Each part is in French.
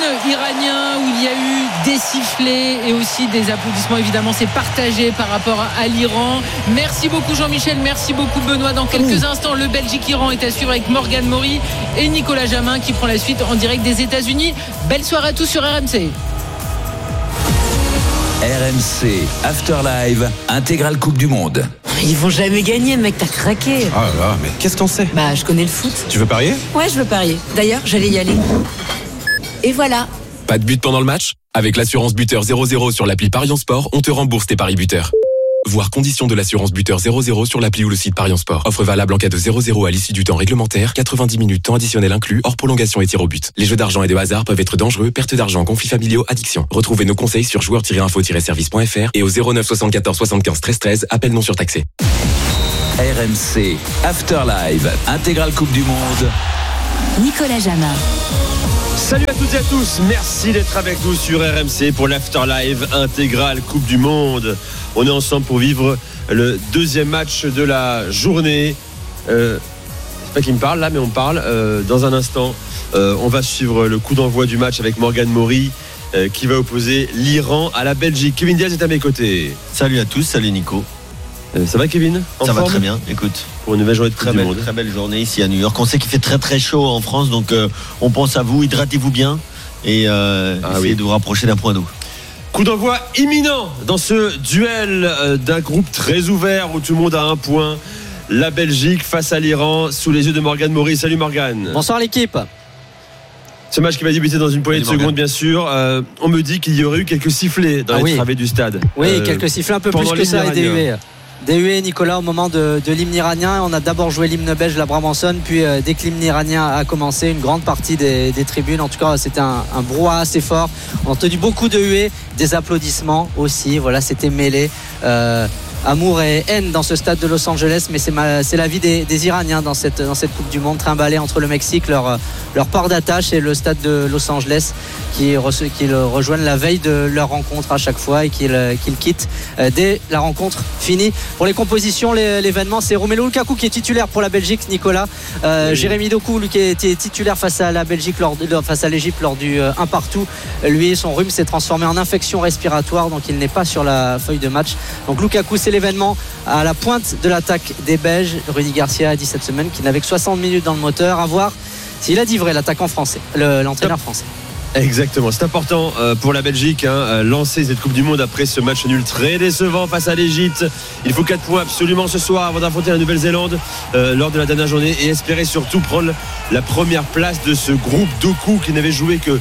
iranien où il y a eu des sifflets et aussi des applaudissements. Évidemment, c'est partagé par rapport à l'Iran. Merci beaucoup Jean-Michel, merci beaucoup Benoît. Dans quelques instants, le Belgique-Iran est à suivre avec Morgane Maury et Nicolas Jamin qui prend la suite en direct des États-Unis. Belle soirée à tous sur RMC. RMC After Live, intégrale Coupe du Monde. Ils vont jamais gagner, mec, t'as craqué. Ah là, mais qu'est-ce que t'en sais? Bah, je connais le foot. Tu veux parier? Ouais, je veux parier. D'ailleurs, j'allais y aller. Et voilà. Pas de but pendant le match? Avec l'assurance buteur 0-0 sur l'appli Paris en Sport, on te rembourse tes paris buteurs. Voir conditions de l'assurance buteur 0-0 sur l'appli ou le site Paris en Sport. Offre valable en cas de 0-0 à l'issue du temps réglementaire, 90 minutes temps additionnel inclus, hors prolongation et tir au but. Les jeux d'argent et de hasard peuvent être dangereux, perte d'argent, conflits familiaux, addiction. Retrouvez nos conseils sur joueurs-info-service.fr et au 09 74 75 13 13, appel non surtaxé. RMC After Live, intégrale Coupe du Monde. Nicolas Jamin. Salut à toutes et à tous, merci d'être avec nous sur RMC pour l'Afterlive intégrale Coupe du Monde. On est ensemble pour vivre le deuxième match de la journée. C'est pas qui me parle là, mais on parle dans un instant. On va suivre le coup d'envoi du match avec Morgane Maury qui va opposer l'Iran à la Belgique. Kevin Diaz est à mes côtés. Salut à tous, salut Nico. Ça va Kevin? Ça va très bien, écoute. Pour une nouvelle journée de Coupe du Monde. Très belle journée ici à New York. On sait qu'il fait très très chaud en France, donc on pense à vous, hydratez-vous bien et essayez de vous rapprocher d'un point d'eau. Coup d'envoi imminent dans ce duel d'un groupe très ouvert où tout le monde a un point. La Belgique face à l'Iran sous les yeux de Morgane Maury. Salut Morgane. Bonsoir l'équipe. Ce match qui va débuter dans une poignée de secondes, bien sûr. On me dit qu'il y aurait eu quelques sifflets dans les travées du stade. Oui, quelques sifflets un peu plus que ça et des huées. Des huées, Nicolas, au moment de l'hymne iranien. On a d'abord joué l'hymne belge, la Brabanson, puis dès que l'hymne iranien a commencé, une grande partie des tribunes, en tout cas, c'était un brouhaha assez fort. On a entendu beaucoup de huées, des applaudissements aussi. Voilà, c'était mêlé. Amour et haine dans ce stade de Los Angeles, mais c'est la vie des Iraniens dans cette Coupe du Monde, trimballés entre le Mexique, leur port d'attache, et le stade de Los Angeles qu'ils rejoignent la veille de leur rencontre à chaque fois et qu'ils quittent dès la rencontre finie. Pour les compositions, l'événement, c'est Romelu Lukaku qui est titulaire pour la Belgique, Nicolas. Jérémy Doku, lui, qui était titulaire face à la Belgique face à l'Égypte lors du 1 partout. Lui, son rhume s'est transformé en infection respiratoire, donc il n'est pas sur la feuille de match. Donc Lukaku, c'est l'événement à la pointe de l'attaque des Belges. Rudy Garcia a dit cette semaine qu'il n'avait que 60 minutes dans le moteur. À voir s'il a dit vrai, l'attaquant français, l'entraîneur français. Exactement, c'est important pour la Belgique, lancer cette Coupe du Monde après ce match nul très décevant face à l'Égypte. Il faut 4 points absolument ce soir avant d'affronter la Nouvelle-Zélande lors de la dernière journée, et espérer surtout prendre la première place de ce groupe. Doku, qui n'avait joué que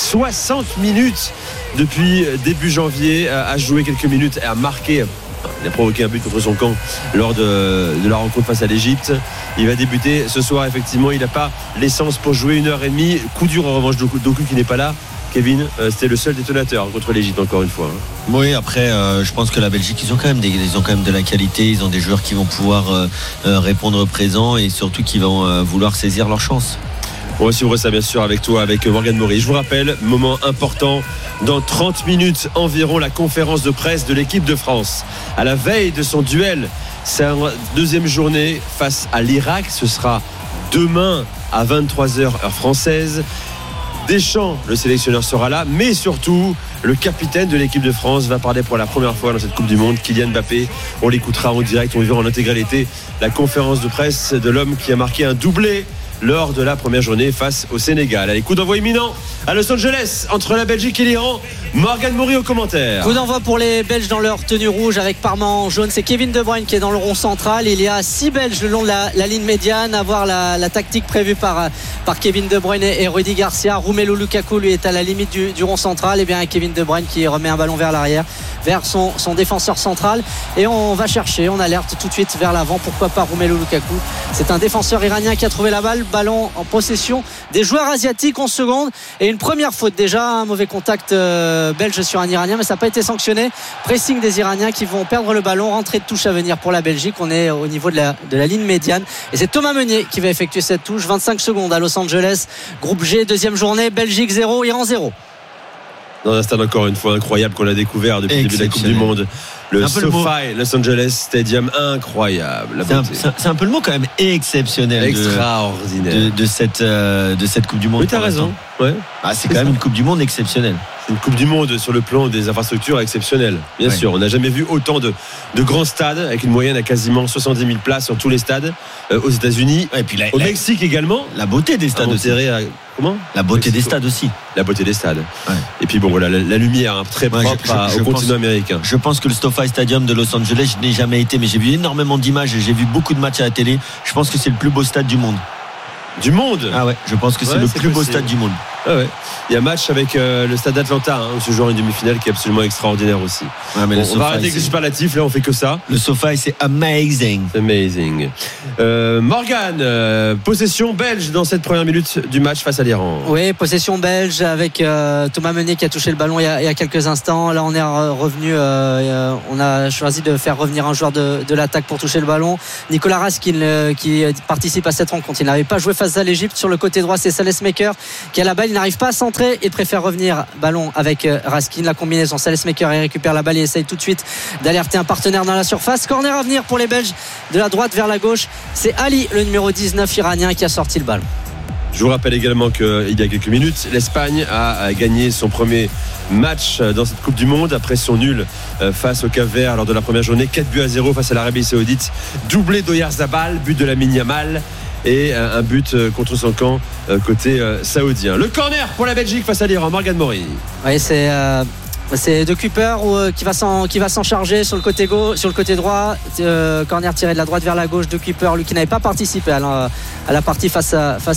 60 minutes depuis début janvier, a joué quelques minutes et a marqué. Il a provoqué un but contre son camp lors de la rencontre face à l'Égypte. Il va débuter ce soir, effectivement. Il n'a pas l'essence pour jouer 1h30. Coup dur en revanche, Doku qui n'est pas là. Kevin, c'était le seul détonateur contre l'Égypte, encore une fois. Oui, après, je pense que la Belgique, ils ont quand même de la qualité. Ils ont des joueurs qui vont pouvoir répondre présent et surtout qui vont vouloir saisir leur chance. On va suivre ça bien sûr avec toi, avec Morgane Maury. Je vous rappelle, moment important, dans 30 minutes environ, la conférence de presse de l'équipe de France. À la veille de son duel, sa deuxième journée face à l'Irak. Ce sera demain à 23h heure française. Deschamps, le sélectionneur, sera là, mais surtout le capitaine de l'équipe de France va parler pour la première fois dans cette Coupe du Monde, Kylian Mbappé. On l'écoutera en direct, on verra en intégralité la conférence de presse de l'homme qui a marqué un doublé lors de la première journée face au Sénégal. Allez, coup d'envoi imminent à Los Angeles entre la Belgique et l'Iran. Morgane Maury au commentaire. Coup d'envoi pour les Belges dans leur tenue rouge avec parement jaune. C'est Kevin De Bruyne qui est dans le rond central. Il y a 6 Belges le long de la ligne médiane. À voir la tactique prévue par Kevin De Bruyne et Rudy Garcia. Romelu Lukaku, lui, est à la limite du rond central. Et bien Kevin De Bruyne qui remet un ballon vers l'arrière, vers son défenseur central. Et on va chercher, on alerte tout de suite vers l'avant. Pourquoi pas Romelu Lukaku? C'est un défenseur iranien qui a trouvé la balle. Ballon en possession des joueurs asiatiques. 11 secondes et une première faute déjà. Un mauvais contact belge sur un Iranien, mais ça n'a pas été sanctionné. Pressing des Iraniens qui vont perdre le ballon. Rentrée de touche à venir pour la Belgique. On est au niveau de la ligne médiane et c'est Thomas Meunier qui va effectuer cette touche. 25 secondes à Los Angeles. Groupe G, deuxième journée. Belgique 0, Iran 0. Dans un stade encore une fois incroyable qu'on a découvert depuis le début de la Coupe du Monde. Le SoFi Los Angeles Stadium, incroyable. C'est un peu le mot quand même exceptionnel, extraordinaire de cette Coupe du Monde. Oui, t'as raison. Ouais. C'est quand même une Coupe du Monde exceptionnelle. C'est une Coupe du Monde sur le plan des infrastructures exceptionnelles. Bien sûr, on n'a jamais vu autant de grands stades avec une moyenne à quasiment 70 000 places sur tous les stades aux États-Unis. Et puis au Mexique également. La beauté des stades aussi. Comment ? La beauté des stades aussi. La beauté des stades. Ouais. Et puis bon, voilà, la lumière très propre au continent américain. Je pense que le SoFi Stadium de Los Angeles, je n'ai jamais été, mais j'ai vu énormément d'images et j'ai vu beaucoup de matchs à la télé. Je pense que c'est le plus beau stade du monde. Du monde ? Ah ouais, je pense que c'est le plus beau stade du monde. Ah ouais. Il y a un match avec le stade d'Atlanta où se joue une demi-finale qui est absolument extraordinaire aussi. Ouais, mais on va arrêter avec les superlatifs, là on fait que ça. Le SoFi c'est amazing. Morgane, possession belge dans cette première minute du match face à l'Iran. Oui, possession belge avec Thomas Meunier qui a touché le ballon il y a quelques instants. Là on est revenu, on a choisi de faire revenir un joueur de l'attaque pour toucher le ballon. Nicolas Raskin qui participe à cette rencontre. Il n'avait pas joué face à l'Égypte. Sur le côté droit c'est Salesmaker qui a la balle. Il n'arrive pas à centrer et préfère revenir ballon avec Raskin. La combinaison, Salesmaker, il récupère la balle et essaye tout de suite d'alerter un partenaire dans la surface. Corner à venir pour les Belges de la droite vers la gauche. C'est Ali, le numéro 19 iranien, qui a sorti le ballon. Je vous rappelle également qu'il y a quelques minutes, l'Espagne a gagné son premier match dans cette Coupe du Monde après son nul face au Cap-Vert lors de la première journée. 4-0 face à l'Arabie Saoudite. Doublé d'Oyarzabal, but de Lamine Yamal. Et un but contre son camp côté saoudien. Le corner pour la Belgique face à l'Iran. Morgane Maury. Oui, c'est De Cooper qui va s'en charger sur le côté gauche, sur le côté droit. Corner tiré de la droite vers la gauche. De Cooper, lui qui n'avait pas participé à la partie face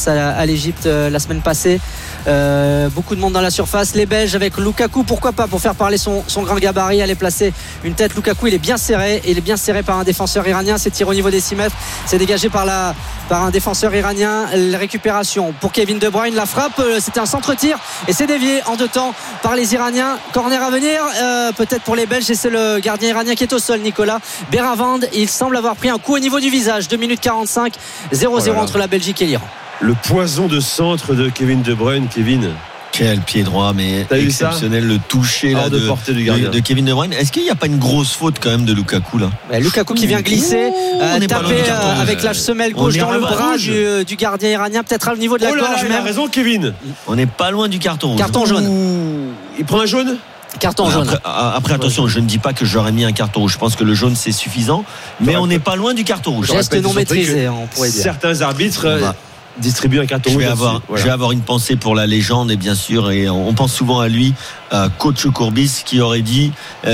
à l'Égypte la semaine passée. Beaucoup de monde dans la surface. Les Belges avec Lukaku, pourquoi pas, pour faire parler son grand gabarit, aller placer une tête. Lukaku, il est bien serré par un défenseur iranien. C'est tir au niveau des 6 mètres. C'est dégagé par un défenseur iranien. La récupération pour Kevin De Bruyne. La frappe, c'était un centre-tir et c'est dévié en 2 temps par les Iraniens. Corner à venir, peut-être pour les Belges, et c'est le gardien iranien qui est au sol, Nicolas Beravand. Il semble avoir pris un coup au niveau du visage. 2 minutes 45, 0-0 entre la Belgique et l'Iran. Le poison de centre de Kevin De Bruyne. Kevin, quel pied droit, mais exceptionnel, le toucher là, de portée de Kevin De Bruyne. Est-ce qu'il n'y a pas une grosse faute quand même de Lukaku là ? Lukaku qui vient glisser, taper avec la semelle gauche dans le bras du gardien iranien, peut-être au niveau de la gorge même. Il a raison, Kevin. On n'est pas loin du carton rouge. Carton jaune. Il prend un jaune ? Carton jaune. Après attention, je ne dis pas que j'aurais mis un carton rouge. Je pense que le jaune c'est suffisant, mais on n'est pas loin du carton rouge. Geste non maîtrisé, on pourrait dire. Certains arbitres distribue un carton rouge. Je vais avoir une pensée pour la légende, et bien sûr, et on pense souvent à lui, coach Courbis, qui aurait dit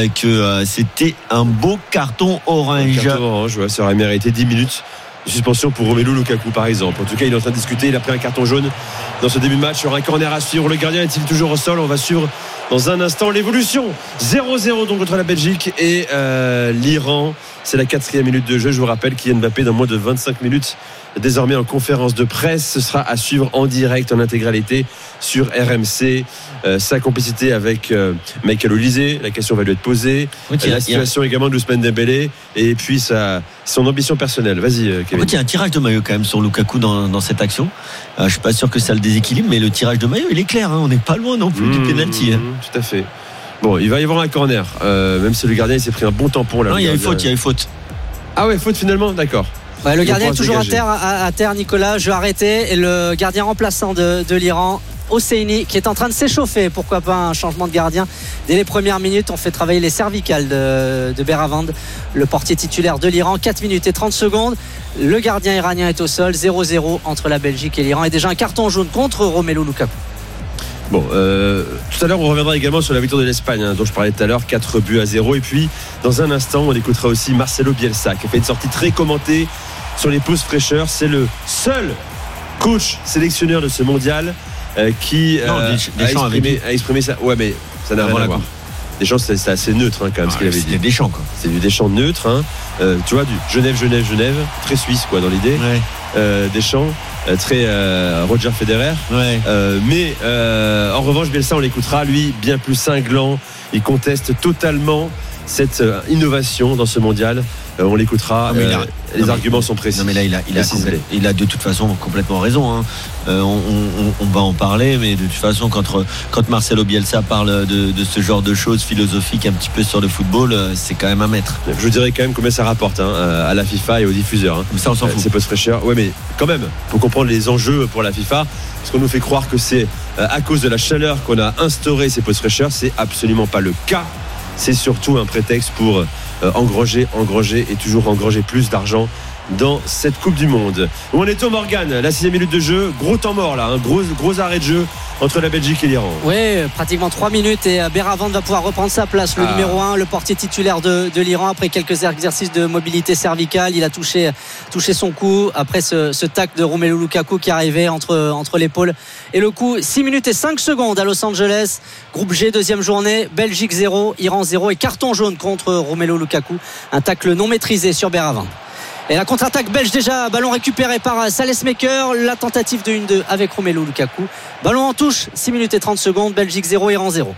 que c'était un beau carton orange. Un carton orange, ouais, ça aurait mérité 10 minutes de suspension pour Romelu Lukaku par exemple. En tout cas, il est en train de discuter, il a pris un carton jaune dans ce début de match. Il y aura un corner à suivre. Le gardien est-il toujours au sol ? On va suivre dans un instant l'évolution. 0-0 donc entre la Belgique et l'Iran. C'est la 4e minute de jeu. Je vous rappelle Kylian Mbappé dans moins de 25 minutes désormais en conférence de presse. Ce sera à suivre en direct, en intégralité sur RMC. Sa complicité avec Michael Olise, la question va lui être posée. La situation également de Ousmane Dembélé et puis son ambition personnelle. Vas-y Kevin. Il y a un tirage de maillot quand même sur Lukaku dans cette action. Je suis pas sûr que ça le déséquilibre, mais le tirage de maillot il est clair, on n'est pas loin non plus du pénalty. Tout à fait. Bon, il va y avoir un corner, même si le gardien il s'est pris un bon tampon là. Non, il y a eu faute. Ah ouais, faute finalement, d'accord. Ouais, le gardien est toujours à terre, Nicolas. Je vais arrêter. Et le gardien remplaçant de l'Iran, Hosseini, qui est en train de s'échauffer. Pourquoi pas un changement de gardien dès les premières minutes. On fait travailler les cervicales de Beravand, le portier titulaire de l'Iran. 4 minutes et 30 secondes. Le gardien iranien est au sol. 0-0 entre la Belgique et l'Iran. Et déjà un carton jaune contre Romelu Lukaku. Bon, tout à l'heure on reviendra également sur la victoire de l'Espagne dont je parlais tout à l'heure, 4-0. Et puis dans un instant on écoutera aussi Marcelo Bielsa qui a fait une sortie très commentée sur les pauses fraîcheurs. C'est le seul coach sélectionneur de ce mondial qui a exprimé ça. Ouais, mais ça n'a rien à voir. Deschamps c'est assez neutre quand même ce qu'il avait dit. Deschamps quoi. C'est du Deschamps neutre tu vois, du Genève, très suisse quoi dans l'idée. Deschamps très Roger Federer. Mais en revanche Bielsa on l'écoutera, lui bien plus cinglant. Il conteste totalement cette innovation dans ce mondial. On l'écoutera. Les arguments sont précis. Non mais là il a de toute façon complètement raison. Hein. On va en parler, mais de toute façon quand Marcelo Bielsa parle de ce genre de choses philosophiques un petit peu sur le football, c'est quand même à mettre. Je vous dirais quand même combien ça rapporte à la FIFA et aux diffuseurs. Hein. Ça on s'en fout. C'est post fraîcheur. Ouais, mais quand même, pour comprendre les enjeux pour la FIFA, parce qu'on nous fait croire que c'est à cause de la chaleur qu'on a instauré ces post fraîcheurs, c'est absolument pas le cas. C'est surtout un prétexte pour engranger et toujours engranger plus d'argent dans cette Coupe du Monde. Où en est-on, Morgane? La 6e minute de jeu, gros temps mort là, gros arrêt de jeu entre la Belgique et l'Iran. Oui, pratiquement 3 minutes et Beravand va pouvoir reprendre sa place, le numéro 1, le portier titulaire de l'Iran, après quelques exercices de mobilité cervicale. Il a touché son cou après ce tacle de Romelu Lukaku qui arrivait entre l'épaule et le cou. 6 minutes et 5 secondes à Los Angeles, groupe G, deuxième journée, Belgique 0, Iran 0 et carton jaune contre Romelu Lukaku, un tacle non maîtrisé sur Beravand. Et la contre-attaque belge déjà, ballon récupéré par Salesmaker, la tentative de 1-2 avec Romelu Lukaku. Ballon en touche, 6 minutes et 30 secondes, Belgique 0, Iran 0.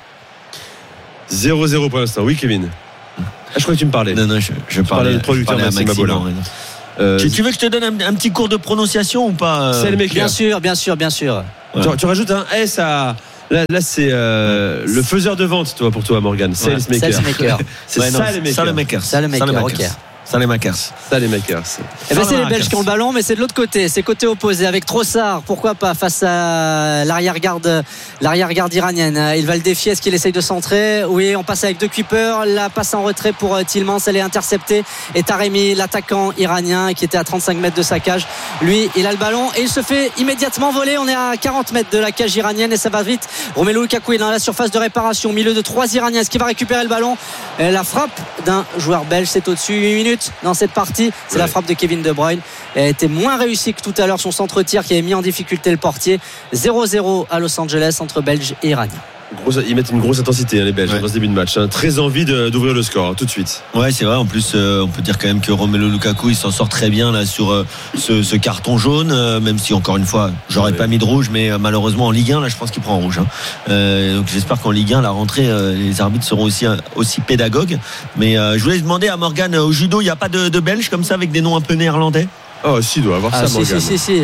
0-0 pour l'instant, oui Kevin. Je crois que tu me parlais. Non, je parlais de producteur Maxime Babola. Tu veux que je te donne un petit cours de prononciation ou pas Bien sûr. Ouais. Tu rajoutes un S à... Là c'est le faiseur de vente pour toi Morgane. Salesmaker. C'est Salesmaker. Ok. Ça les makers. Eh ben c'est les Belges qui ont le ballon, mais c'est de l'autre côté, c'est côté opposé avec Trossard, pourquoi pas, face à l'arrière-garde iranienne. Il va le défier, est-ce qu'il essaye de centrer? Oui, on passe avec 2 keepers, la passe en retrait pour Tillmans, elle est interceptée, et Taremi, l'attaquant iranien qui était à 35 mètres de sa cage, lui il a le ballon et il se fait immédiatement voler. On est à 40 mètres de la cage iranienne et ça va vite. Romelu Lukaku est dans la surface de réparation au milieu de 3 Iraniens. Est-ce qu'il va récupérer le ballon? La frappe d'un joueur belge, c'est au-dessus. 8 minutes dans cette partie, c'est la frappe de Kevin De Bruyne. Elle a été moins réussie que tout à l'heure, son centre-tir qui avait mis en difficulté le portier. 0-0 à Los Angeles entre Belges et Iraniens. Ils mettent une grosse intensité les Belges dans ce début de match. Très envie d'ouvrir le score tout de suite. Ouais, c'est vrai. En plus, on peut dire quand même que Romelu Lukaku il s'en sort très bien là sur ce carton jaune. Même si encore une fois, j'aurais pas mis de rouge, mais malheureusement en Ligue 1 là, je pense qu'il prend rouge. Donc j'espère qu'en Ligue 1 la rentrée, les arbitres seront aussi pédagogues. Mais je voulais demander à Morgane, au judo, il n'y a pas de Belges comme ça avec des noms un peu néerlandais? Oh si, il doit avoir ça. Si.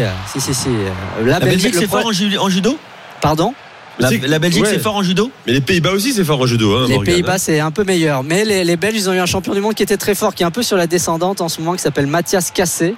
La Belgique c'est fort en judo? Pardon? La Belgique c'est fort en judo? Mais les Pays-Bas aussi c'est fort en judo. Les Pays-Bas c'est un peu meilleur. Mais les Belges ils ont eu un champion du monde qui était très fort, qui est un peu sur la descendante en ce moment, qui s'appelle Mathias Cassé,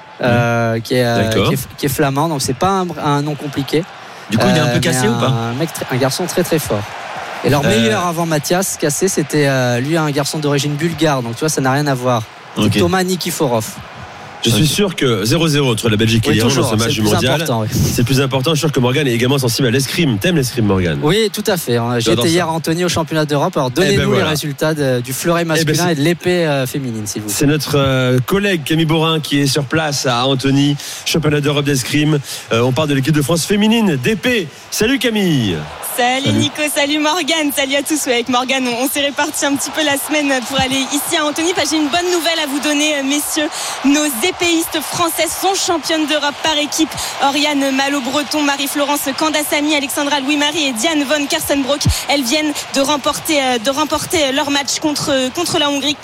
qui est flamand. Donc c'est pas un nom compliqué. Du coup il est un peu cassé ou pas? Un garçon très très fort. Et leur meilleur avant Mathias Cassé, c'était lui un garçon d'origine bulgare. Donc tu vois, ça n'a rien à voir. Okay. Thomas Nikiforov. Je suis sûr que 0-0 entre la Belgique et l'Iran dans ce match du mondial, c'est plus important. Je suis sûr que Morgane est également sensible à l'escrime. T'aimes l'escrime, Morgane? Oui, tout à fait. J'étais hier à Antony au championnat d'Europe. Alors donnez-nous les résultats du fleuret masculin et de l'épée féminine, s'il vous plaît. C'est notre collègue Camille Borin qui est sur place à Antony, championnat d'Europe d'escrime. On parle de l'équipe de France féminine d'épée. Salut Camille. Salut Nico, salut Morgane, salut à tous. Avec Morgane, on s'est réparti un petit peu la semaine pour aller ici à Antony. J'ai une bonne nouvelle à vous donner, messieurs. Nos épéistes françaises sont championnes d'Europe par équipe. Oriane Malo-Breton, Marie-Florence Candassamy, Alexandra Louis-Marie et Diane von Kersenbrock. Elles viennent de remporter leur match contre la Hongrie,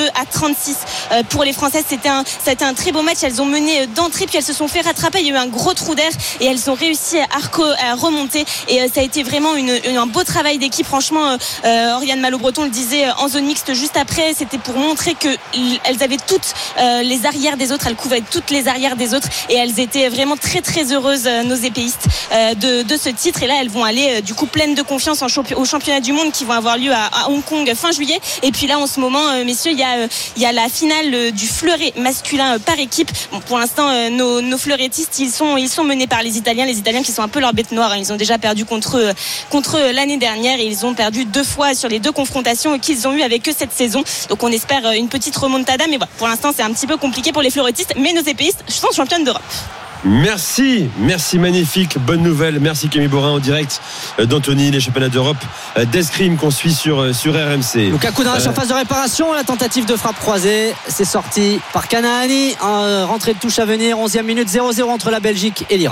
42-36 pour les Françaises. C'était un très beau match. Elles ont mené d'entrée puis elles se sont fait rattraper. Il y a eu un gros trou d'air et elles ont réussi à remonter. Et ça a été vraiment un beau travail d'équipe. Franchement, Oriane Malo-Breton le disait en zone mixte juste après, c'était pour montrer qu'elles avaient toutes les arrières des autres, elles couvraient toutes les arrières des autres et elles étaient vraiment très très heureuses, nos épéistes, de ce titre. Et là elles vont aller du coup pleines de confiance au championnat du monde qui vont avoir lieu à Hong Kong fin juillet. Et puis là en ce moment, messieurs, il y a la finale du fleuret masculin par équipe. Bon, pour l'instant nos fleurettistes ils sont menés par les Italiens qui sont un peu leur bête noire. Ils ont déjà perdu contre l'année dernière et ils ont perdu 2 fois sur les 2 confrontations qu'ils ont eues avec eux cette saison. Donc on espère une petite remontada, mais voilà, pour l'instant c'est un petit peu compliqué pour les fleurettistes, mais nos épéistes sont championnes d'Europe. Merci magnifique, bonne nouvelle. Merci Camille Borin en direct d'Antony, les championnats d'Europe d'escrime qu'on suit sur RMC. Lukaku dans la surface de réparation, la tentative de frappe croisée, c'est sorti par Kanahani, rentrée de touche à venir, 11e minute, 0-0 entre la Belgique et l'Iran.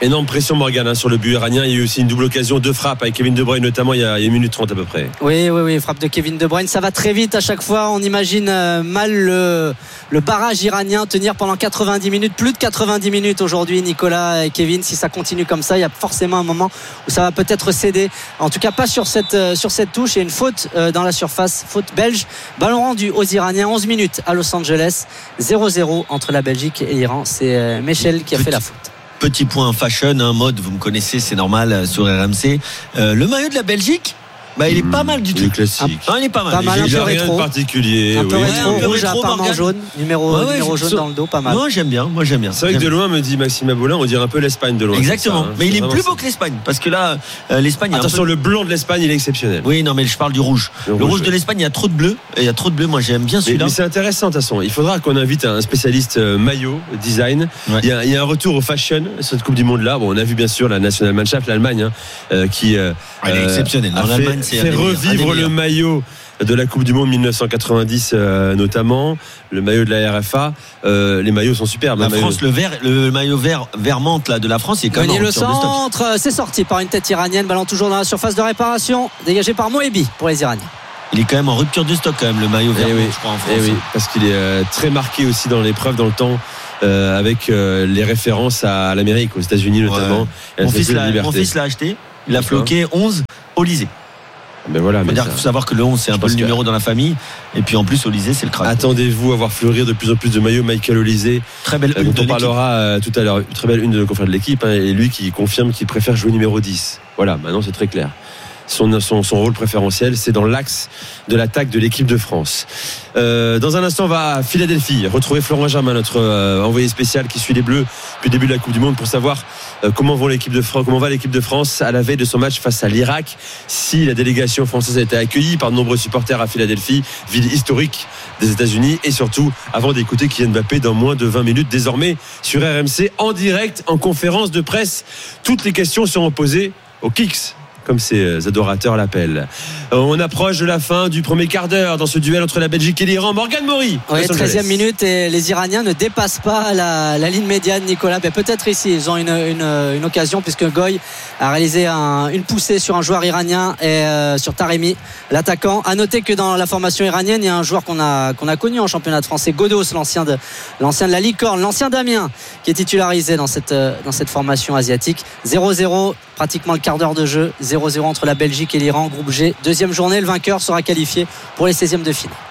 Énorme pression, Morgan, sur le but iranien. Il y a eu aussi une double occasion, 2 frappes avec Kevin De Bruyne notamment il y a 1 minute 30 à peu près. Oui, frappe de Kevin De Bruyne. Ça va très vite à chaque fois. On imagine mal le barrage iranien tenir pendant 90 minutes, plus de 90 minutes aujourd'hui, Nicolas et Kevin. Si ça continue comme ça, il y a forcément un moment où ça va peut-être céder. En tout cas, pas sur cette touche. Il y a une faute dans la surface, faute belge. Ballon rendu aux Iraniens, 11 minutes à Los Angeles, 0-0 entre la Belgique et l'Iran. C'est Michel qui a fait la faute. Petit point fashion, mode, vous me connaissez, c'est normal sur RMC. Le maillot de la Belgique, il est pas mal du tout. Il est classique. Il est pas mal. Il n'a rien de particulier. Un peu rétro, un peu rouge rétro, apparemment jaune. Numéro jaune dans le dos, pas mal. Moi j'aime bien. C'est vrai que de loin, me dit Maxime Abolin, on dirait un peu l'Espagne de loin. Exactement. Mais il est plus beau que l'Espagne. Parce que là, l'Espagne. Attention, le blanc de l'Espagne, il est exceptionnel. Oui, non, mais je parle du rouge. Le rouge de l'Espagne, il y a trop de bleu. Et il y a trop de bleu. Moi j'aime bien celui-là. Mais c'est intéressant, de toute façon. Il faudra qu'on invite un spécialiste maillot, design. Ouais. Il y a un retour au fashion, cette Coupe du Monde là. Bon, on a vu bien sûr la Nationalmannschaft, l'Allemagne, qui elle est exceptionnelle. Dans l'Allemagne, c'est fait revivre le maillot de la Coupe du Monde 1990 notamment, le maillot de la RFA. Les maillots sont superbes. La France, le maillot vert menthe là, de la France, il est quand même en le rupture de stock. centre, c'est sorti par une tête iranienne. Ballon toujours dans la surface de réparation, dégagé par Moebi pour les Iraniens. Il est quand même en rupture de stock quand même, le maillot vert, je crois, en France. Oui, parce qu'il est très marqué aussi dans l'épreuve, dans le temps, avec les références à l'Amérique, aux États-Unis notamment. Mon fils l'a acheté, il a floqué 11 au Lycée. Mais voilà, il faut savoir que le 11 c'est un peu le numéro dans la famille, et puis en plus au Lycée c'est le crack. Attendez-vous à voir fleurir de plus en plus de maillots Michael Olysée, très belle une dont on parlera tout à l'heure, très belle une de nos confrères de l'équipe, et lui qui confirme qu'il préfère jouer numéro 10. Voilà, maintenant c'est très clair. Son rôle préférentiel, c'est dans l'axe de l'attaque de l'équipe de France. Dans un instant, on va à Philadelphie retrouver Florent Germain, notre envoyé spécial qui suit les Bleus depuis le début de la Coupe du Monde, pour savoir comment va l'équipe de France à la veille de son match face à l'Irak. Si la délégation française a été accueillie par de nombreux supporters à Philadelphie, ville historique des États-Unis, et surtout avant d'écouter Kylian Mbappé dans moins de 20 minutes désormais sur RMC en direct, en conférence de presse. Toutes les questions seront posées au Kicks, comme ses adorateurs l'appellent. On approche de la fin du premier quart d'heure dans ce duel entre la Belgique et l'Iran. Morgan Maury. Oui, 13e minute, et les Iraniens ne dépassent pas la ligne médiane, Nicolas. Mais peut-être ici, ils ont une occasion, puisque Goy a réalisé une poussée sur un joueur iranien, et sur Taremi, l'attaquant. À noter que dans la formation iranienne, il y a un joueur qu'on a connu en championnat de France, c'est Godos, l'ancien de la Licorne, l'ancien d'Amiens, qui est titularisé dans cette formation asiatique. 0-0, pratiquement le quart d'heure de jeu. 0-0 entre la Belgique et l'Iran, groupe G, deuxième journée. Le vainqueur sera qualifié pour les 16e de finale.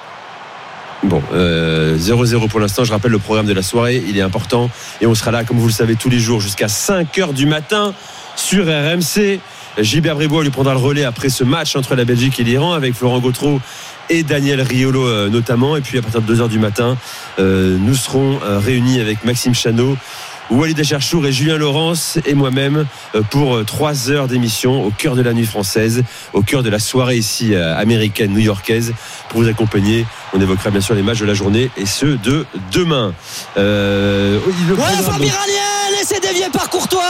Bon, 0-0 pour l'instant. Je rappelle le programme de la soirée, il est important, et on sera là comme vous le savez tous les jours jusqu'à 5h du matin sur RMC. Gilbert Bribois lui prendra le relais après ce match entre la Belgique et l'Iran, avec Florent Gautreau et Daniel Riolo notamment. Et puis à partir de 2h du matin, nous serons réunis avec Maxime Chanot, Walid Acharchour et Julien Laurence et moi-même pour 3 heures d'émission au cœur de la nuit française, au cœur de la soirée ici américaine, new-yorkaise, pour vous accompagner. On évoquera bien sûr les matchs de la journée et ceux de demain. Frappe iranienne, et c'est dévié par Courtois.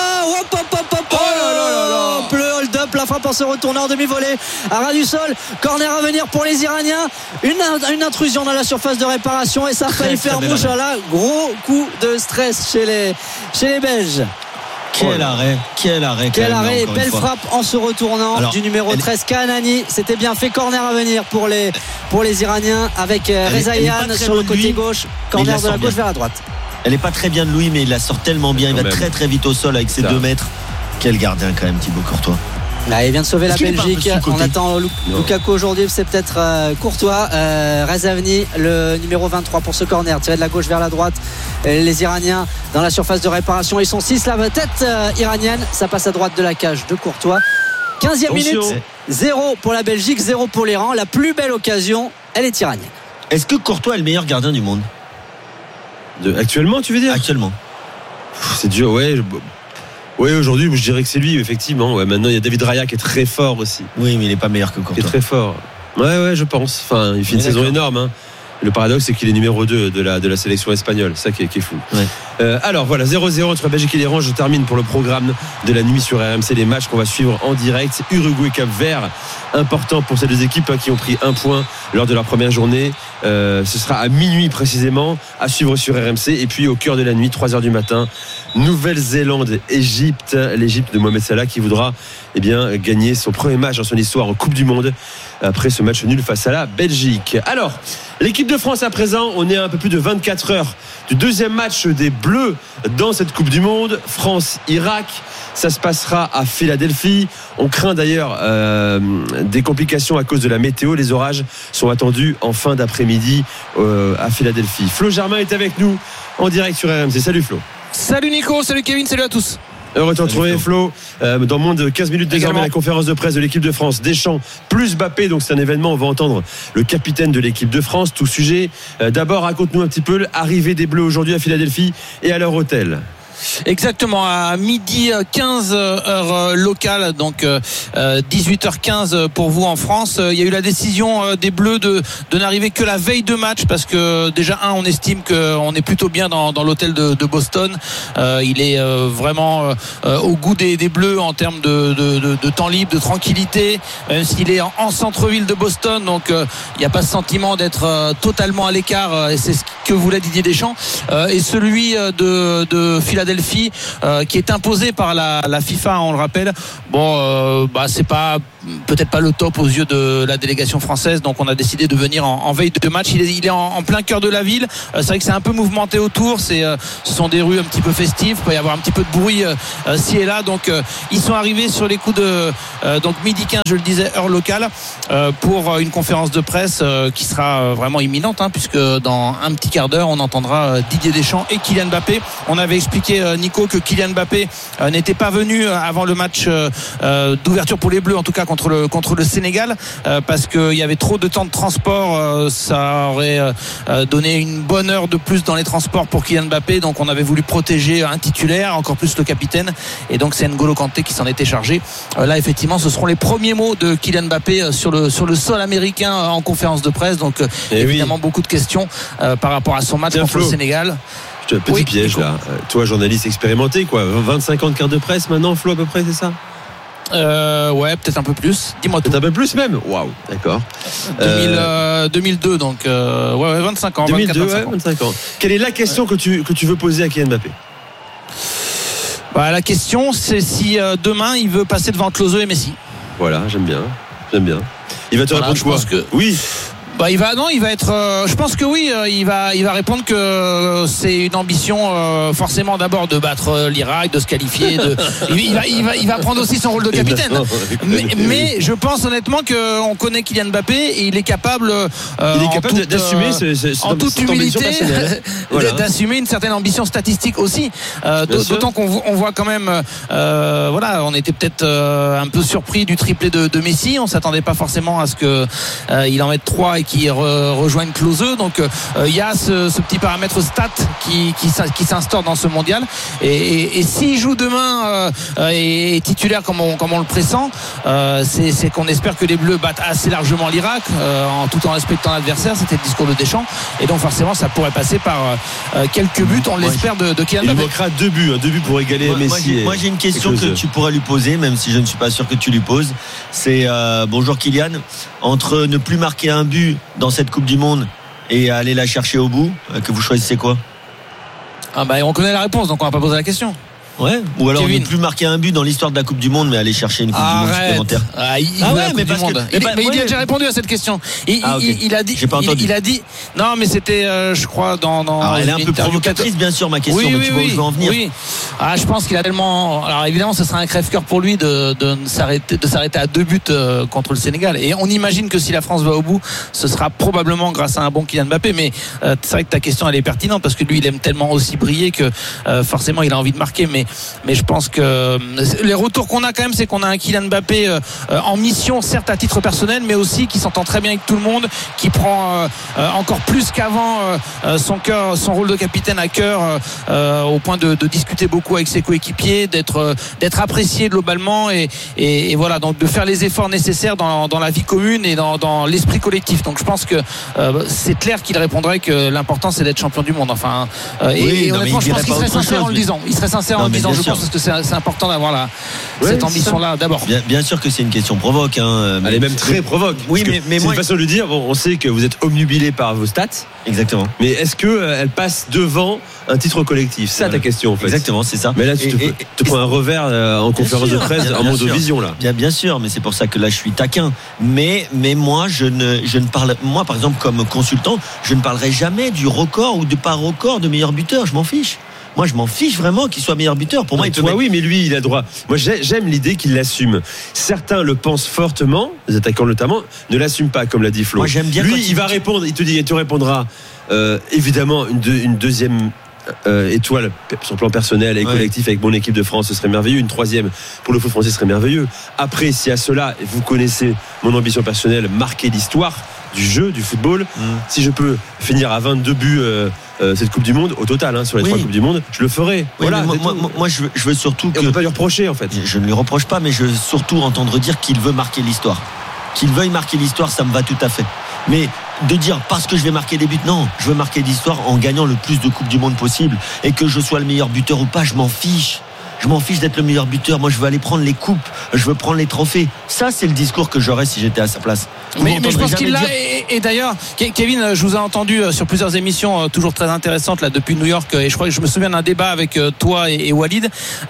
Le hold-up, la frappe en se retournant en demi-volée à ras du sol. Corner à venir pour les Iraniens. Une intrusion dans la surface de réparation, et ça a failli faire mouche. Là, gros coup de stress chez les Belges. Quel arrêt, et belle frappe en se retournant du numéro 13 Kanani. C'était bien fait. Corner à venir pour les Iraniens, avec Rezaïan sur le côté gauche. Corner de la gauche vers la droite. Elle n'est pas très bien de Louis, mais il la sort tellement bien. Il va très très vite au sol avec ses 2 mètres. Quel gardien quand même, Thibaut Courtois. Là, il vient de sauver la Belgique. On attend Lukaku aujourd'hui, c'est peut-être Courtois. Rezavni, le numéro 23 pour ce corner, tiré de la gauche vers la droite. Les Iraniens dans la surface de réparation, ils sont 6. La tête iranienne, ça passe à droite de la cage de Courtois. 15e minute, 0 pour la Belgique, 0 pour l'Iran. La plus belle occasion, elle est iranienne. Est-ce que Courtois est le meilleur gardien du monde actuellement, tu veux dire? Actuellement. C'est dur, ouais. Oui, aujourd'hui, je dirais que c'est lui, effectivement. Ouais, maintenant, il y a David Raya qui est très fort aussi. Oui, mais il n'est pas meilleur que Courtois. Qui est très fort. Ouais, je pense. Enfin, il fait une saison énorme. Le paradoxe, c'est qu'il est numéro 2 de la sélection espagnole. Ça qui est fou. Ouais. Alors voilà, 0-0 entre Belgique et l'Iran. Je termine pour le programme de la nuit sur RMC, les matchs qu'on va suivre en direct. Uruguay-Cap-Vert, important pour ces deux équipes qui ont pris 1 point lors de leur première journée. Ce sera à minuit précisément, à suivre sur RMC. Et puis au cœur de la nuit, 3h du matin, Nouvelle-Zélande-Égypte. L'Égypte de Mohamed Salah qui voudra gagner son premier match dans son histoire en Coupe du Monde après ce match nul face à la Belgique. Alors, l'équipe de France à présent, on est à un peu plus de 24 heures du deuxième match des Bleus dans cette Coupe du Monde. France-Irak, ça se passera à Philadelphie. On craint d'ailleurs des complications à cause de la météo. Les orages sont attendus en fin d'après-midi à Philadelphie. Flo Germain est avec nous en direct sur RMC. Salut Flo. Salut Nico, salut Kevin, salut à tous. Heureux de te retrouver Flo. Dans moins de 15 minutes désormais, la conférence de presse de l'équipe de France. Deschamps plus Mbappé, donc c'est un événement. On va entendre le capitaine de l'équipe de France, tout sujet. D'abord, raconte-nous un petit peu l'arrivée des Bleus aujourd'hui à Philadelphie et à leur hôtel. Exactement, à midi 15 heure locale, donc 18h15 pour vous en France. Il y a eu la décision des Bleus de n'arriver que la veille de match parce que déjà on estime qu'on est plutôt bien dans l'hôtel de Boston. Il est vraiment au goût des Bleus en termes de temps libre, de tranquillité, même s'il est en centre-ville de Boston, donc il n'y a pas ce sentiment d'être totalement à l'écart, et c'est ce que voulait Didier Deschamps. Et celui de Philadelphie qui est imposé par la FIFA, on le rappelle. C'est pas peut-être pas le top aux yeux de la délégation française, donc on a décidé de venir en veille de match. Il est en plein cœur de la ville. C'est vrai que c'est un peu mouvementé autour. Ce sont des rues un petit peu festives. Il peut y avoir un petit peu de bruit ci et là. Donc ils sont arrivés sur les coups de donc midi 15, je le disais, heure locale, pour une conférence de presse qui sera vraiment imminente, puisque dans un petit quart d'heure on entendra Didier Deschamps et Kylian Mbappé. On avait expliqué, Nico, que Kylian Mbappé n'était pas venu avant le match d'ouverture pour les Bleus, en tout cas contre le Sénégal, parce qu'il y avait trop de temps de transport. Ça aurait donné une bonne heure de plus dans les transports pour Kylian Mbappé, donc on avait voulu protéger un titulaire, encore plus le capitaine, et donc c'est N'Golo Kanté qui s'en était chargé. Là effectivement ce seront les premiers mots de Kylian Mbappé sur le sol américain en conférence de presse, donc évidemment beaucoup de questions par rapport à son match contre le Sénégal. Petit piège là. Toi, journaliste expérimenté, 25 ans de carte de presse maintenant, Flo, à peu près, c'est ça? Ouais, peut-être un peu plus. Dis-moi tout. Peut-être un peu plus même. Waouh, d'accord. 2002, donc 25 ans. 2002, 25 ans. Quelle est la question que tu veux poser à Kylian Mbappé? La question, c'est si demain il veut passer devant Klose et Messi. Voilà, j'aime bien. Il va te répondre quoi? Oui. Il va être. Je pense que oui. Il va répondre que c'est une ambition forcément d'abord de battre l'Irak, de se qualifier. Il va prendre aussi son rôle de capitaine. Mais je pense honnêtement qu'on connaît Kylian Mbappé et il est capable. D'assumer en toute humilité, d'assumer une certaine ambition statistique aussi. D'autant qu'on voit quand même. On était peut-être un peu surpris du triplé de Messi. On s'attendait pas forcément à ce que il en mette 3 et qui rejoignent Klose. Donc il y a ce petit paramètre stat qui s'instaure dans ce mondial, et s'il joue demain et titulaire comme on le pressent, c'est qu'on espère que les Bleus battent assez largement l'Irak, tout en respectant l'adversaire. C'était le discours de Deschamps, et donc forcément ça pourrait passer par quelques buts, on l'espère, de Kylian Mbappé. Il manquera 2 buts pour égaler Messi. Moi j'ai une question que tu pourrais lui poser, même si je ne suis pas sûr que tu lui poses. C'est bonjour Kylian, entre ne plus marquer un but dans cette Coupe du Monde et aller la chercher au bout, que vous choisissez quoi? On connaît la réponse, donc on va pas poser la question. Ouais. Ou alors Kevin, ne plus marquer un but dans l'histoire de la Coupe du Monde, mais aller chercher une Coupe du Monde supplémentaire. Il a déjà répondu à cette question. Il a dit. J'ai pas entendu. Il a dit. Non, mais c'était, je crois, dans. Alors, elle est un peu provocatrice, bien sûr, ma question. Mais tu vois où je veux en venir. Oui. Je pense qu'il a tellement. Alors évidemment, ce sera un crève-cœur pour lui de s'arrêter à 2 buts contre le Sénégal. Et on imagine que si la France va au bout, ce sera probablement grâce à un bon Kylian Mbappé. Mais c'est vrai que ta question elle est pertinente, parce que lui, il aime tellement aussi briller que forcément, il a envie de marquer. Mais mais je pense que les retours qu'on a quand même, c'est qu'on a un Kylian Mbappé en mission, certes à titre personnel, mais aussi qui s'entend très bien avec tout le monde, qui prend encore plus qu'avant son rôle de capitaine à cœur, au point de discuter beaucoup avec ses coéquipiers, d'être apprécié globalement et voilà, donc de faire les efforts nécessaires dans la vie commune et dans l'esprit collectif. Donc je pense que c'est clair qu'il répondrait que l'important c'est d'être champion du monde. Enfin, et honnêtement, je pense qu'il serait sincère en le disant. Il serait sincère en le disant, je pense, parce que c'est important d'avoir cette ambition-là d'abord. Bien sûr que c'est une question provoque. Elle est même très provoque. Oui, mais c'est une façon de le dire. Bon, on sait que vous êtes obnubilé par vos stats. Exactement. Mais est-ce qu'elle passe devant un titre collectif? C'est ça ta question en fait. Exactement, c'est ça. Mais là, tu te prends un revers en conférence de presse, en monovision là. Bien sûr, mais c'est pour ça que là je suis taquin. Mais moi, je ne parle. Moi, par exemple, comme consultant, je ne parlerai jamais du record ou de pas record de meilleur buteur. Je m'en fiche. Moi, je m'en fiche vraiment qu'il soit meilleur buteur. Pour moi, il peut. Oui, mais lui, il a droit. Moi, j'aime l'idée qu'il l'assume. Certains le pensent fortement, les attaquants notamment, ne l'assument pas, comme l'a dit Flo. Moi, j'aime bien. Lui, il va répondre. Il te répondra évidemment une deuxième étoile sur le plan personnel et collectif avec mon équipe de France, ce serait merveilleux. Une troisième pour le foot français serait merveilleux. Après, si à cela, vous connaissez mon ambition personnelle, marquer l'histoire du jeu, du football, si je peux finir à 22 buts cette Coupe du Monde au total, sur les 3 Coupes du Monde, je le ferai. Oui, voilà, moi je veux surtout on ne peut pas lui reprocher en fait. Je ne lui reproche pas, mais je veux surtout entendre dire qu'il veut marquer l'histoire. Qu'il veuille marquer l'histoire, ça me va tout à fait. Mais de dire parce que je vais marquer des buts, non, je veux marquer l'histoire en gagnant le plus de Coupes du Monde possible. Et que je sois le meilleur buteur ou pas, je m'en fiche. Je m'en fiche d'être le meilleur buteur. Moi, je veux aller prendre les coupes. Je veux prendre les trophées. Ça, c'est le discours que j'aurais si j'étais à sa place. Mais je pense qu'il l'a. Et d'ailleurs, Kevin, je vous ai entendu sur plusieurs émissions toujours très intéressantes là depuis New York. Et je crois que je me souviens d'un débat avec toi et Walid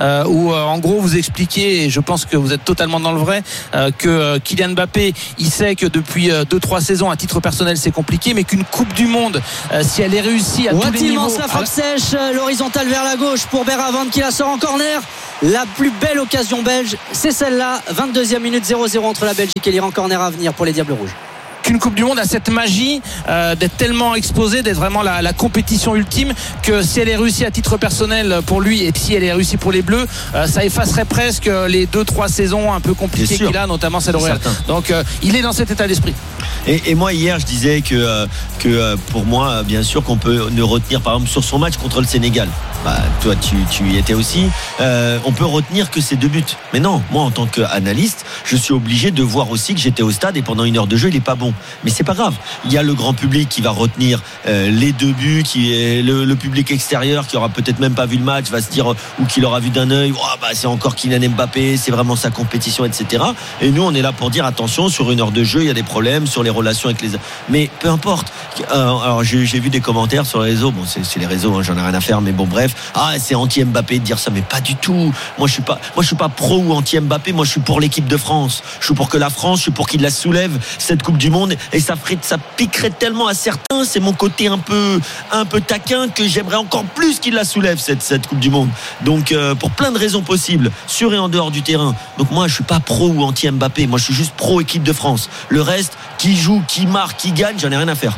où en gros vous expliquiez, et je pense que vous êtes totalement dans le vrai, que Kylian Mbappé, il sait que depuis 2-3 saisons, à titre personnel, c'est compliqué, mais qu'une Coupe du Monde, si elle est réussie à tous les niveaux. La frappe sèche, l'horizontale vers la gauche pour Beravand qui la sort en corner. La plus belle occasion belge, c'est celle-là. 22e minute, 0-0 entre la Belgique et l'Iran. Corner à venir pour les Diables Rouges. Qu'une Coupe du Monde a cette magie d'être tellement exposée, d'être vraiment la compétition ultime, que si elle est réussie à titre personnel pour lui et si elle est réussie pour les Bleus, ça effacerait presque les 2-3 saisons un peu compliquées qu'il a, notamment celle au Real. Donc il est dans cet état d'esprit. Et moi hier je disais que pour moi bien sûr qu'on peut ne retenir par exemple sur son match contre le Sénégal, toi tu y étais aussi, on peut retenir que ces 2 buts. Mais non, moi en tant qu'analyste je suis obligé de voir aussi que j'étais au stade et pendant 1 heure de jeu il est pas bon. Mais c'est pas grave, il y a le grand public qui va retenir les 2 buts, qui est le public extérieur qui aura peut-être même pas vu le match, va se dire, ou qui l'aura vu d'un œil, c'est encore Kylian Mbappé, c'est vraiment sa compétition, etc. Et nous on est là pour dire attention, sur 1 heure de jeu il y a des problèmes sur les relations avec les. Mais peu importe. Alors j'ai vu des commentaires sur les réseaux. Bon, c'est les réseaux, j'en ai rien à faire. Mais bon, bref. C'est anti-Mbappé de dire ça, mais pas du tout. Moi, je suis pas pro ou anti-Mbappé. Moi, je suis pour l'équipe de France. Je suis pour que la France, je suis pour qu'il la soulève cette Coupe du Monde. Et ça piquerait tellement à certains. C'est mon côté un peu taquin que j'aimerais encore plus qu'il la soulève cette Coupe du Monde. Donc, pour plein de raisons possibles, sur et en dehors du terrain. Donc moi, je suis pas pro ou anti-Mbappé. Moi, je suis juste pro équipe de France. Le reste, qui joue, qui marque, qui gagne, j'en ai rien à faire.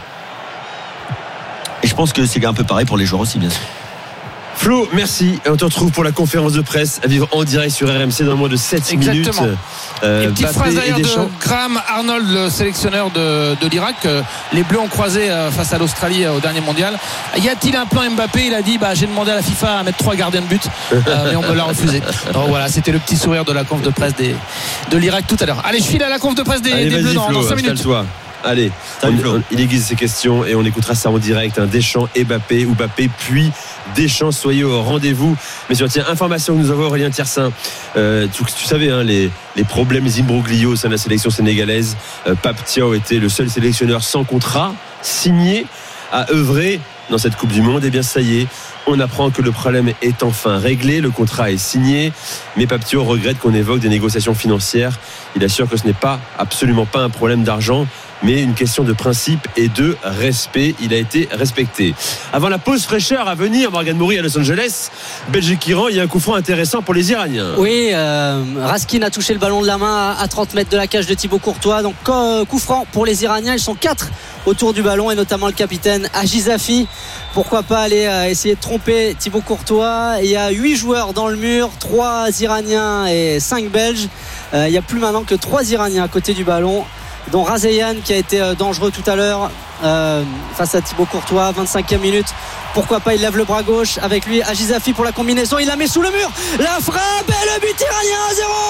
Et je pense que c'est un peu pareil pour les joueurs aussi, bien sûr. Flo, merci. Et on te retrouve pour la conférence de presse à vivre en direct sur RMC dans moins de 7 minutes. Une petite phrase d'ailleurs de Graham Arnold, le sélectionneur de l'Irak. Les Bleus ont croisé face à l'Australie au dernier mondial. Y a-t-il un plan Mbappé? Il a dit j'ai demandé à la FIFA à mettre 3 gardiens de but, mais on me l'a refusé. Donc voilà, c'était le petit sourire de la conf de presse de l'Irak tout à l'heure. Allez, je file à la conf de presse des Bleus dans 5 minutes. Allez, il aiguise ses questions et on écoutera ça en direct. Deschamps et Mbappé, ou Mbappé puis Deschamps. Soyez au rendez-vous. Mais tiens, information que nous avons Aurélien Tiersin. Tu savais les problèmes imbroglio au sein de la sélection sénégalaise. Pape Thiaw était le seul sélectionneur sans contrat signé à œuvrer dans cette Coupe du Monde. Et bien ça y est, on apprend que le problème est enfin réglé, le contrat est signé, mais Pape Thiaw regrette qu'on évoque des négociations financières. Il assure que ce n'est absolument pas un problème d'argent, mais une question de principe et de respect. Il a été respecté. Avant la pause fraîcheur à venir, Morgan Moury à Los Angeles, Belgique-Iran, il y a un coup franc intéressant pour les Iraniens. Oui, Raskin a touché le ballon de la main à 30 mètres de la cage de Thibaut Courtois. Donc coup franc pour les Iraniens. Ils sont 4 autour du ballon et notamment le capitaine Ajizafi. Pourquoi pas aller essayer de tromper Thibaut Courtois. Il y a 8 joueurs dans le mur, 3 Iraniens et 5 Belges. Il n'y a plus maintenant que 3 Iraniens à côté du ballon, dont Razeyan qui a été dangereux tout à l'heure face à Thibaut Courtois. 25e minute. Pourquoi pas, il lève le bras gauche avec lui Ajizafi pour la combinaison. Il la met sous le mur. La frappe et le but iranien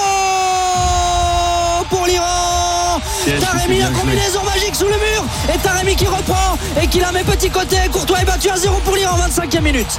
0 pour l'Iran. Taremi, la combinaison magique sous le mur. Et Taremi qui reprend et qui la met petit côté. Courtois est battu à 0 pour l'Iran. 25e minute.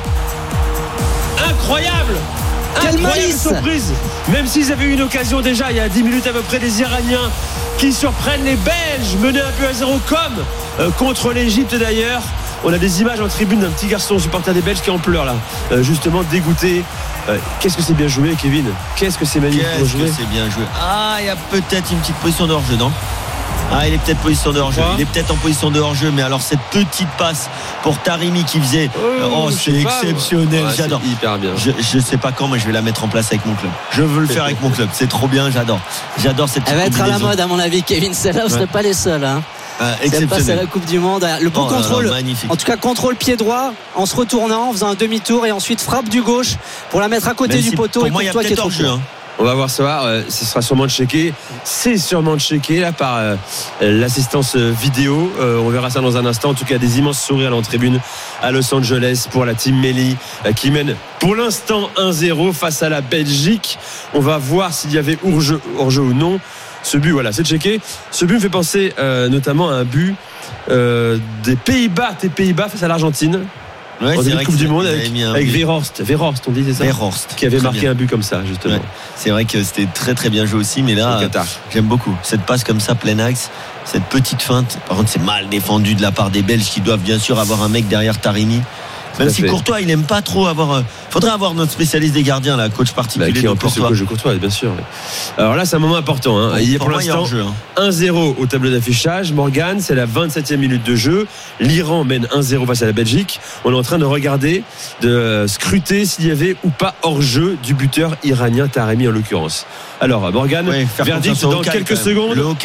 Incroyable. Quelle incroyable malice. surprise. Même s'ils avaient eu une occasion déjà il y a 10 minutes à peu près, des Iraniens qui surprennent les Belges, menés un peu à 0 comme contre l'Égypte d'ailleurs. On a des images en tribune d'un petit garçon supporter des Belges qui en pleure là, justement dégoûté. Qu'est-ce que c'est bien joué, Kevin? Qu'est-ce que c'est magnifique joué. C'est bien joué. Ah, il y a peut-être une petite position de hors-jeu, non? Ah, il est peut-être position de hors-jeu. Il est peut-être en position de hors-jeu, mais alors cette petite passe pour Taremi qui faisait, c'est exceptionnel. J'adore. C'est hyper bien. Je sais pas quand, mais je vais la mettre en place avec mon club. Je veux le faire avec mon club. C'est trop bien. J'adore cette petite. Elle va être à la combinaison. mode à mon avis, Kevin. Celle-là, vous ne serez pas les seuls. Elle passe à la Coupe du Monde. Le beau contrôle, en tout cas contrôle pied droit en se retournant, en faisant un demi-tour et ensuite frappe du gauche pour la mettre à côté du poteau. Pour moi, il y a peut-être hors-jeu. On va voir ça, ce sera sûrement checké. C'est sûrement checké là par l'assistance vidéo. On verra ça dans un instant. En tout cas, des immenses sourires dans la tribune à Los Angeles pour la team Melli qui mène pour l'instant 1-0 face à la Belgique. On va voir s'il y avait hors-jeu ou non. Ce but, voilà, c'est checké. Ce but me fait penser notamment à un but des Pays-Bas face à l'Argentine. Ouais, en c'est début vrai de Coupe du Monde avec Weghorst, on dit c'est ça. Weghorst, qui avait marqué un but comme ça justement. Ouais. C'est vrai que c'était très très bien joué aussi, mais là j'aime beaucoup cette passe comme ça plein axe, cette petite feinte. Par contre, c'est mal défendu de la part des Belges qui doivent bien sûr avoir un mec derrière Taremi. Même si Courtois, il aime pas trop avoir. Faudrait avoir notre spécialiste des gardiens, là, coach particulier qui est en plus Courtois. Le coach de Courtois, bien sûr. Alors là, c'est un moment important. Hein. Il y a pour l'instant 1-0 au tableau d'affichage. Morgan, c'est la 27e minute de jeu. L'Iran mène 1-0 face à la Belgique. On est en train de regarder, de scruter s'il y avait ou pas hors-jeu du buteur iranien Taremi en l'occurrence. Alors Morgan, verdict dans quelques secondes.